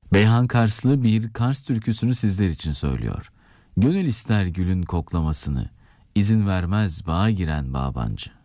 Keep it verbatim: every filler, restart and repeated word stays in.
Beyhan Karslı bir Kars türküsünü sizler için söylüyor. Gönül ister gülün koklamasını, izin vermez bağa giren bağbancı.